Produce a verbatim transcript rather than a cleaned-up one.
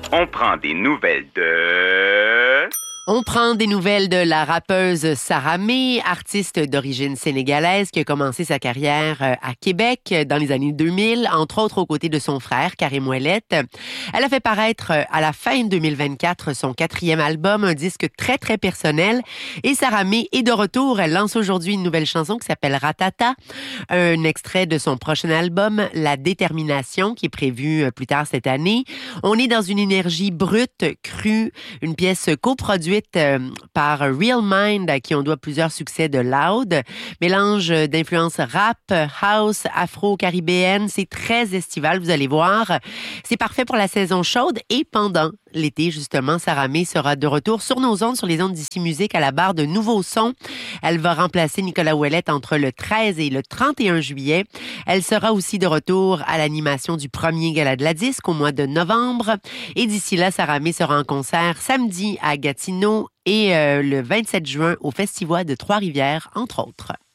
On prend des nouvelles de... On prend des nouvelles de la rappeuse Sarah May, artiste d'origine sénégalaise qui a commencé sa carrière à Québec dans les années deux mille, entre autres aux côtés de son frère, Karim Ouellet. Elle a fait paraître à la fin deux mille vingt-quatre son quatrième album, un disque très, très personnel. Et Sarah May est de retour. Elle lance aujourd'hui une nouvelle chanson qui s'appelle Ratata, un extrait de son prochain album, La Détermination, qui est prévu plus tard cette année. On est dans une énergie brute, crue, une pièce coproduite par Real Mind, à qui on doit plusieurs succès de Loud. Mélange d'influences rap, house, afro-caribéenne. C'est très estival, vous allez voir. C'est parfait pour la saison chaude et pendant l'été, justement, Sarah May sera de retour sur nos ondes, sur les ondes d'Ici Musique, à la barre de nouveaux sons. Elle va remplacer Nicolas Ouellet entre le treize et le trente et un juillet. Elle sera aussi de retour à l'animation du premier Gala de la Disque au mois de novembre. Et d'ici là, Sarah May sera en concert samedi à Gatineau et euh, le vingt-sept juin au Festival de Trois-Rivières, entre autres.